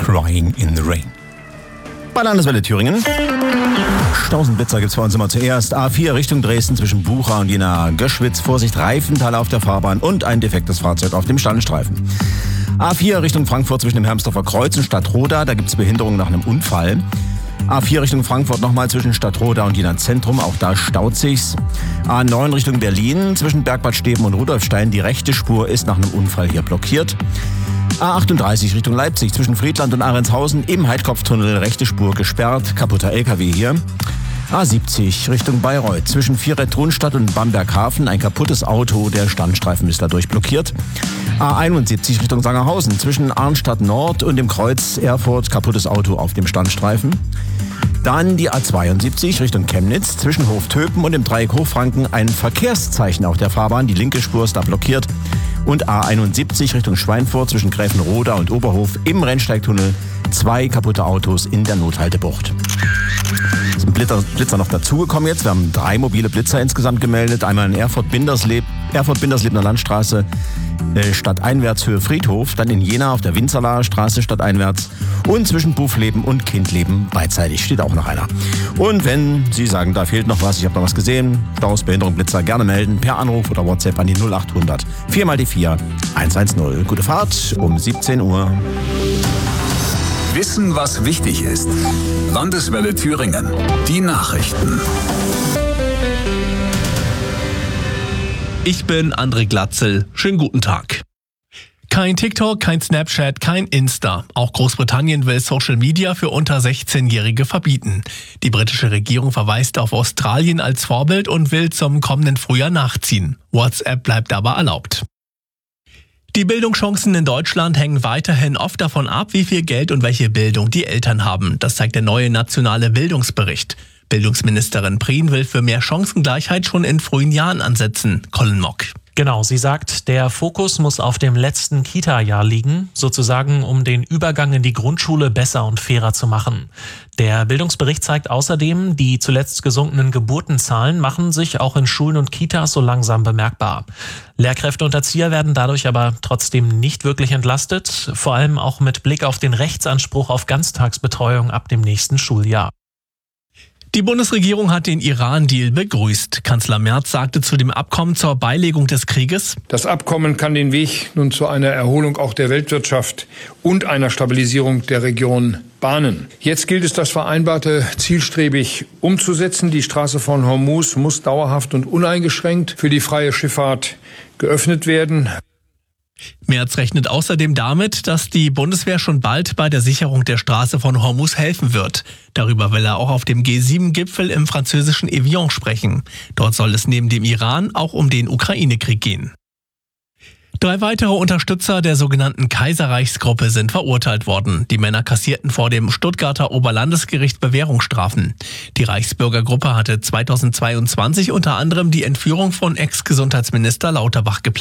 Crying in the Rain. Bei Landeswelle Thüringen. Stausenblitzer gibt's bei uns immer zuerst. A4 Richtung Dresden zwischen Bucha und Jena-Göschwitz. Vorsicht, Reifenteile auf der Fahrbahn und ein defektes Fahrzeug auf dem Standstreifen. A4 Richtung Frankfurt zwischen dem Hermsdorfer Kreuz und Stadtroda. Da gibt's Behinderungen nach einem Unfall. A4 Richtung Frankfurt nochmal zwischen Stadtroda und Jena Zentrum. Auch da staut sich's. A9 Richtung Berlin zwischen Bergbad Steben und Rudolfstein. Die rechte Spur ist nach einem Unfall hier blockiert. A38 Richtung Leipzig zwischen Friedland und Ahrentshausen im Heidkopftunnel, rechte Spur gesperrt, kaputter LKW hier. A70 Richtung Bayreuth zwischen Vierret-Thunstadt und Bamberg-Hafen, ein kaputtes Auto, der Standstreifen ist dadurch blockiert. A71 Richtung Sangerhausen zwischen Arnstadt Nord und dem Kreuz Erfurt, kaputtes Auto auf dem Standstreifen. Dann die A72 Richtung Chemnitz zwischen Hoftöpen und dem Dreieck Hochfranken, ein Verkehrszeichen auf der Fahrbahn, die linke Spur ist da blockiert. Und A71 Richtung Schweinfurt zwischen Gräfenroda und Oberhof im Rennsteigtunnel, 2 kaputte Autos in der Nothaltebucht. Es sind Blitzer noch dazugekommen jetzt. Wir haben 3 mobile Blitzer insgesamt gemeldet. Einmal in Erfurt-Binderslebener Landstraße stadteinwärts Höhe Friedhof. Dann in Jena auf der Winzerlaer Straße stadteinwärts. Und zwischen Buchleben und Kindleben beidseitig steht auch noch einer. Und wenn Sie sagen, da fehlt noch was, ich habe noch was gesehen, Staus, Behinderung, Blitzer, gerne melden. Per Anruf oder WhatsApp an die 0800 4 mal die 4 110. Gute Fahrt um 17 Uhr. Wissen, was wichtig ist. Landeswelle Thüringen. Die Nachrichten. Ich bin André Glatzel. Schönen guten Tag. Kein TikTok, kein Snapchat, kein Insta. Auch Großbritannien will Social Media für unter 16-Jährige verbieten. Die britische Regierung verweist auf Australien als Vorbild und will zum kommenden Frühjahr nachziehen. WhatsApp bleibt aber erlaubt. Die Bildungschancen in Deutschland hängen weiterhin oft davon ab, wie viel Geld und welche Bildung die Eltern haben. Das zeigt der neue nationale Bildungsbericht. Bildungsministerin Prien will für mehr Chancengleichheit schon in frühen Jahren ansetzen. Colin Mock. Genau, sie sagt, der Fokus muss auf dem letzten Kita-Jahr liegen, sozusagen um den Übergang in die Grundschule besser und fairer zu machen. Der Bildungsbericht zeigt außerdem, die zuletzt gesunkenen Geburtenzahlen machen sich auch in Schulen und Kitas so langsam bemerkbar. Lehrkräfte und Erzieher werden dadurch aber trotzdem nicht wirklich entlastet, vor allem auch mit Blick auf den Rechtsanspruch auf Ganztagsbetreuung ab dem nächsten Schuljahr. Die Bundesregierung hat den Iran-Deal begrüßt. Kanzler Merz sagte zu dem Abkommen zur Beilegung des Krieges: Das Abkommen kann den Weg nun zu einer Erholung auch der Weltwirtschaft und einer Stabilisierung der Region bahnen. Jetzt gilt es, das Vereinbarte zielstrebig umzusetzen. Die Straße von Hormuz muss dauerhaft und uneingeschränkt für die freie Schifffahrt geöffnet werden. Merz rechnet außerdem damit, dass die Bundeswehr schon bald bei der Sicherung der Straße von Hormuz helfen wird. Darüber will er auch auf dem G7-Gipfel im französischen Evian sprechen. Dort soll es neben dem Iran auch um den Ukraine-Krieg gehen. 3 weitere Unterstützer der sogenannten Kaiserreichsgruppe sind verurteilt worden. Die Männer kassierten vor dem Stuttgarter Oberlandesgericht Bewährungsstrafen. Die Reichsbürgergruppe hatte 2022 unter anderem die Entführung von Ex-Gesundheitsminister Lauterbach geplant.